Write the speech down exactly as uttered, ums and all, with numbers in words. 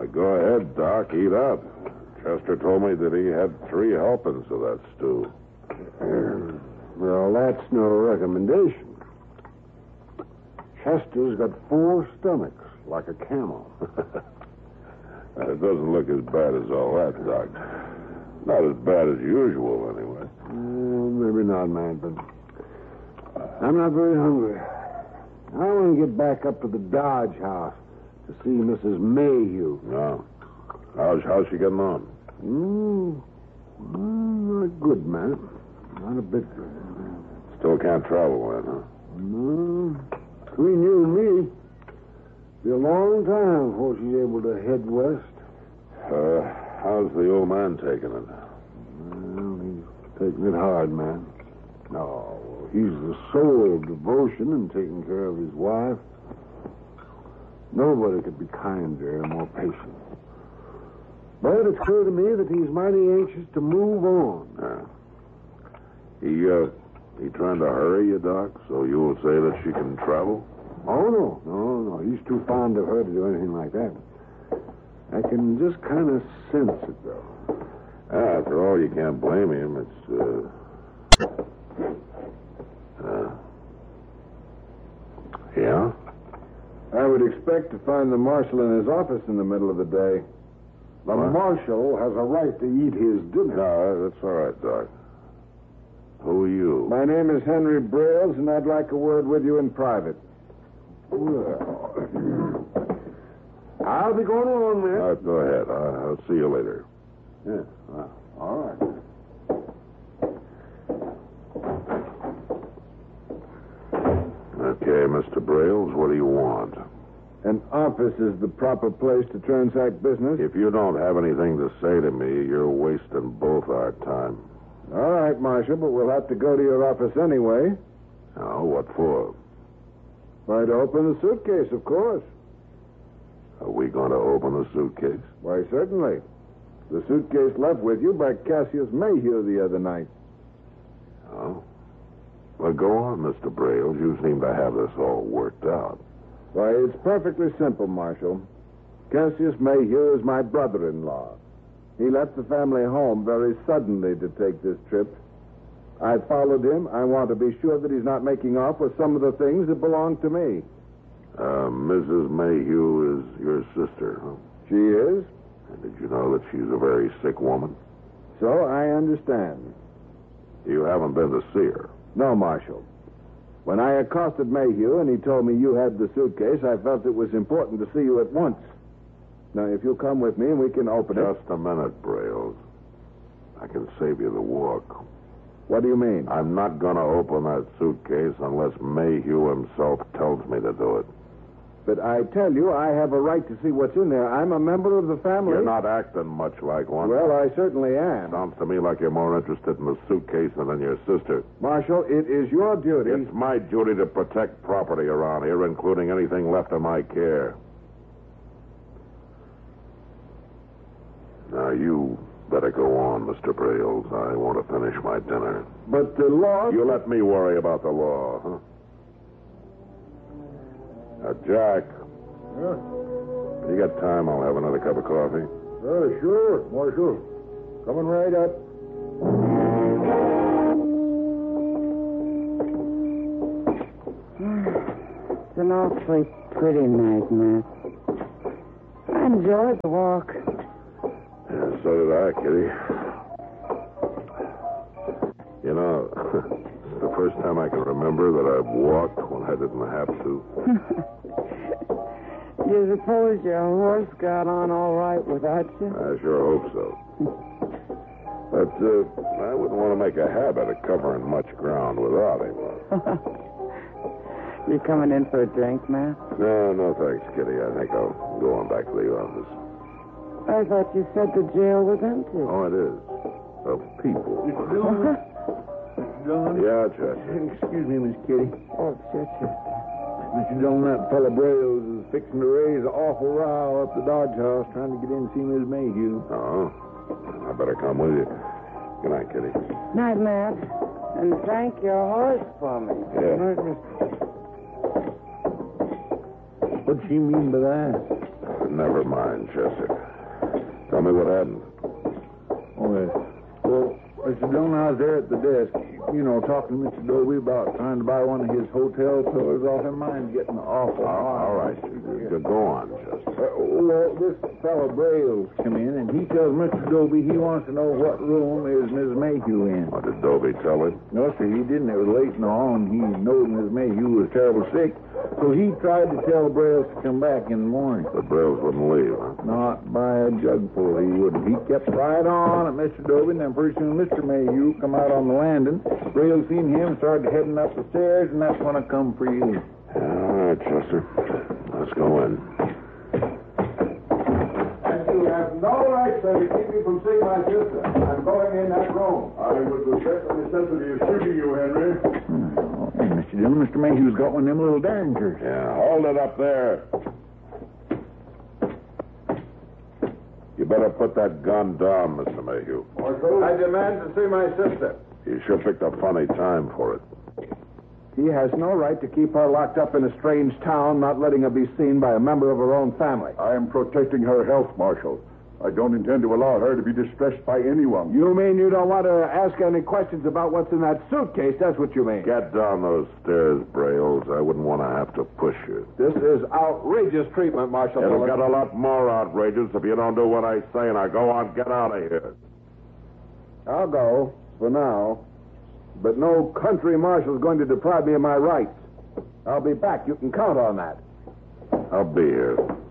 Uh, go ahead, Doc. Eat up. Chester told me that he had three helpings of that stew. Well, that's no recommendation. Chester's got four stomachs, like a camel. It doesn't look as bad as all that, Doc. Not as bad as usual, anyway. Uh, maybe not, man, but I'm not very hungry. I want to get back up to the Dodge house to see Missus Mayhew. No. How's, how's she getting on? Mm, well, not good, man. Not a bit good. Still can't travel then, huh? No. Between you and me, it'll be a long time before she's able to head west. Uh, how's the old man taking it? Well, he's taking it hard, man. No, he's the soul of devotion in taking care of his wife. Nobody could be kinder and more patient. But it's clear to me that he's mighty anxious to move on. Yeah. He, uh, he trying to hurry you, Doc, so you'll say that she can travel? Oh, no. No, no. He's too fond of her to do anything like that. I can just kind of sense it, though. Ah, after all, you can't blame him. It's, uh... Uh... Yeah? I would expect to find the marshal in his office in the middle of the day. The what? Marshal has a right to eat his dinner. No, that's all right, Doc. Who are you? My name is Henry Brales, and I'd like a word with you in private. Well, I'll be going along, man. All right, go ahead. I'll, I'll see you later. Yeah, well, all right. Okay, Mister Brales, what do you want? An office is the proper place to transact business. If you don't have anything to say to me, you're wasting both our time. All right, Marshal, but we'll have to go to your office anyway. Oh, what for? Why, to open the suitcase, of course. Are we going to open the suitcase? Why, certainly. The suitcase left with you by Cassius Mayhew the other night. Oh? Well, go on, Mister Brales. You seem to have this all worked out. Why, it's perfectly simple, Marshal. Cassius Mayhew is my brother-in-law. He left the family home very suddenly to take this trip. I followed him. I want to be sure that he's not making off with some of the things that belong to me. Uh, Missus Mayhew is your sister, huh? She is? And did you know that she's a very sick woman? So I understand. You haven't been to see her? No, Marshal. When I accosted Mayhew and he told me you had the suitcase, I felt it was important to see you at once. Now, if you'll come with me, we can open Just it. Just a minute, Brales. I can save you the walk. What do you mean? I'm not going to open that suitcase unless Mayhew himself tells me to do it. But I tell you, I have a right to see what's in there. I'm a member of the family. You're not acting much like one. Well, I certainly am. Sounds to me like you're more interested in the suitcase than in your sister. Marshal, it is your duty. It's my duty to protect property around here, including anything left in my care. Now, you better go on, Mister Brales. I want to finish my dinner. But the law... You let me worry about the law, huh? Now, Jack. Yeah? You got time? I'll have another cup of coffee. Uh, sure, Marshal. Coming right up. It's an awfully pretty night, Matt. I enjoyed the walk. Yeah, so did I, Kitty. You know, it's the first time I can remember that I've walked when I didn't have to. You suppose your horse got on all right without you? I sure hope so. But uh, I wouldn't want to make a habit of covering much ground without him. You coming in for a drink, Matt? No, no thanks, Kitty. I think I'll go on back to the office. I thought you said the jail was empty. Oh, it is. Of people. Mister Dillon? Mister Dillon? Yeah, Chester. Excuse me, Miss Kitty. Oh, sure, sure. Mister Dillon, that fellow Brales is fixing to raise an awful row up the Dodge house trying to get in and see Miss Mayhew. Oh, I better come with you. Good night, Kitty. Night, Matt. And thank your horse for me. Yeah. What'd she mean by that? Never mind, Chester. Tell me what happened. Oh, yes. Well, Mister Dillon, I was there at the desk, you know, talking to Mister Dobie about trying to buy one of his hotel tours off him. Mine's getting awful. All, all right. Go- Go on, Chester. Uh, well, this fellow Brailes come in, and he tells Mister Dobie he wants to know what room is Missus Mayhew in. What did Dobie tell him? No, sir, he didn't. It was late and all, and he knowed Missus Mayhew was terrible sick, so he tried to tell Brailes to come back in the morning. The Brailes wouldn't leave, huh? Not by a jugful, he wouldn't. He kept right on at Mister Dobie, and then pretty soon Mister Mayhew come out on the landing. Brailes seen him, started heading up the stairs, and that's when I come for you. All right, Chester. Let's go in. And you have no right, sir, to keep me from seeing my sister. I'm going in that room. I would regret the necessity of shooting you, Henry. Oh, hey, Mister Dillon, Mister Mayhew's got one of them little derringers. Yeah, hold it up there. You better put that gun down, Mister Mayhew. Marshal? I demand to see my sister. You sure picked a funny time for it. He has no right to keep her locked up in a strange town, not letting her be seen by a member of her own family. I am protecting her health, Marshal. I don't intend to allow her to be distressed by anyone. You mean you don't want to ask any questions about what's in that suitcase? That's what you mean. Get down those stairs, Brailes. I wouldn't want to have to push you. This is outrageous treatment, Marshal. It'll Miller. get a lot more outrageous if you don't do what I say. Now go on, get out of here. I'll go, for now. But no country marshal's going to deprive me of my rights. I'll be back. You can count on that. I'll be here.